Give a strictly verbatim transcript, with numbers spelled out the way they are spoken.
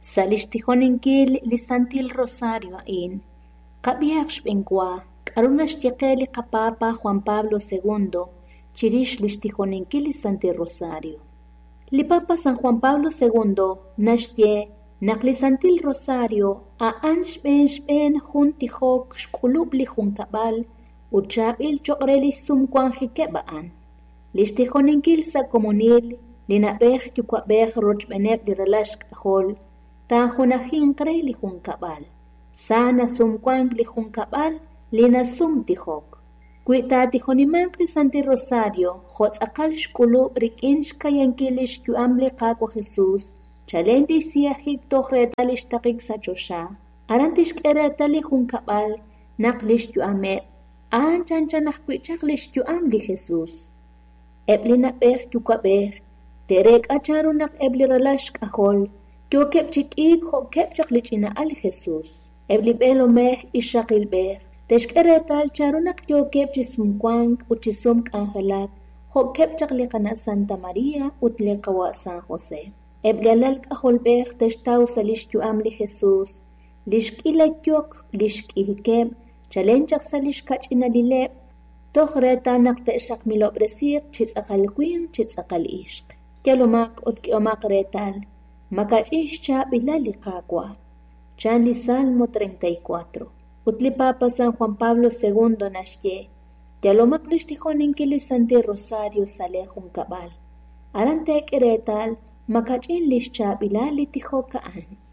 Salixtijoninquil lisantil Rosario in. Qabiaq xb'inkwa, k'aruna xtiqeli qapapa Juan Pablo segundo, chirix lixtijoninquil lisantil Rosario. Lipapa San Juan Pablo segundo, naxtie, naqlisantil Rosario, a an xb'en xb'en jun tijok xk'ulub li jun kabal, uchabil choqreli sumkwan jikeba'an. Lixtijoninquil sa comunil, linabej yukwabej rochbeneb li relax k'ajol, ta junajin qre li jun kabal. Sana sumkwan li jun kabal, lina sum tijok. Kuita tijonimank li Santi Rosario, jotzakal xkulub rik'in xkayankilix yuamli qakwa Jesús, chalenti siyajik tojretalish takik sa chosha, arantish k'eretali jun kabal, naqlish yuameb, anchancha najkwichaklish yuamli Jesús. Ebli nabej yukwabej, terek acharunak ebli relax k'ajol, yo kepchikik ho kepchaklichina al Jesús. Ebli belomej ishakilbej, teshkeretal charunak yo kepchisumkwang uchisum k'angelak, ho kepchaklikana Santa María utlekawa San José. Ebli alal k'ajolbej teshtaw salish yuamli Jesús, lishk'ilakyok lishk'ihikeb, chalenchak salish kach'ina lileb, tojreta naqte'xak milobresik chitz'aqalkwin chitz'aqal ishq. Yalomak utkiomak retal, makach'ish cha bilali qakwa. Chan li Salmo treinta y cuatro. Utli Papa San Juan Pablo segundo naxye, yalomak lixtijoninquil li Santi Rosario salejun kabal. Arante k'eretal, makach'in lix cha bilali tijoka'an.